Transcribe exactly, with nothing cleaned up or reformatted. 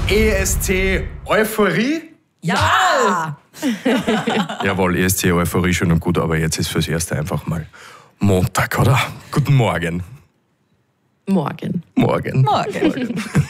E S C Euphorie? Ja! Jawohl, E S C Euphorie schön und gut, aber jetzt ist fürs Erste einfach mal Montag, oder? Guten Morgen. Morgen. Morgen. Morgen.